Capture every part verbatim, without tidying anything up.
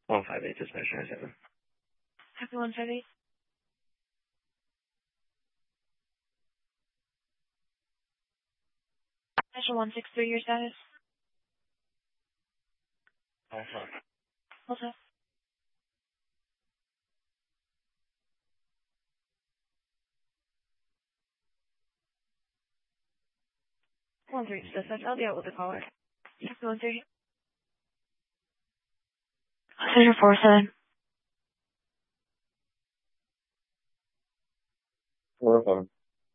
one five eight, dispatch nine seven. Copy one five eight. Special one six three, your status? Alpha. Also. One three, dispatch. I'll be out with the caller. Copy one three. Passenger four seven. four seven.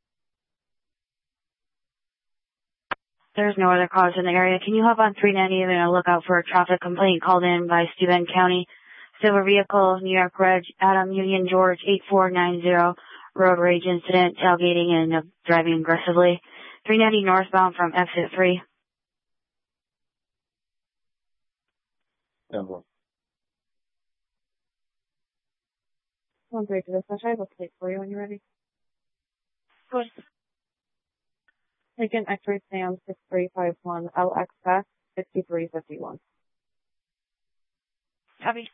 There's no other cars in the area. Can you hop on three ninety and look out for a traffic complaint called in by Steuben County? Silver vehicle, New York Reg, Adam Union George eight four nine zero, road rage incident, tailgating and uh, driving aggressively. three ninety northbound from exit three. Denver. One three to dispatch. I have a plate for you when you're ready. Good. Lincoln X-ray Sam six three five one L X S sixty-three fifty-one. Copy.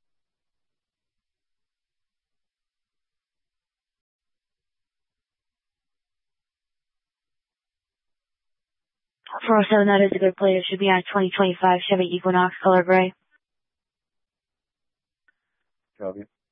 four oh seven, that is a good plate. It should be on a twenty twenty-five Chevy Equinox color gray. Copy.